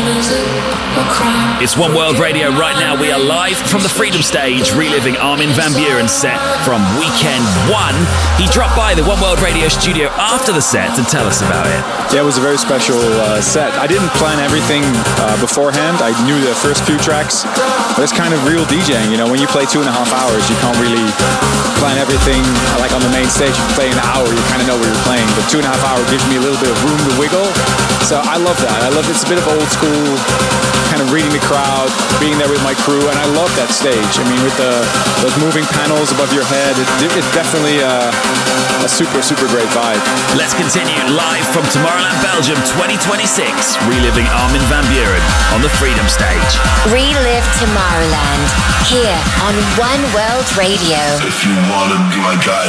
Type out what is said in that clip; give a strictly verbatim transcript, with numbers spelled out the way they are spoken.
It's One World Radio right now. We are live from the Freedom Stage, reliving Armin van Buuren's set from Weekend One. He dropped by the One World Radio studio after the set to tell us about it. Yeah, it was a very special uh, set. I didn't plan everything uh, beforehand. I knew the first few tracks, but it's kind of real DJing. You know, when you play two and a half hours, you can't really plan everything. Like on the main stage, you play an hour, you kind of know what you're playing. But two and a half hours gives me a little bit of room to wiggle. So I love that. I love it's a bit of old school, kind of reading the crowd, being there with my crew, and I love that stage. I mean, with the those moving panels above your head, it, it's definitely a, a super, super great vibe. Let's continue live from Tomorrowland, Belgium twenty twenty-six, reliving Armin van Buuren on the Freedom Stage. Relive Tomorrowland here on One World Radio. If you want it like I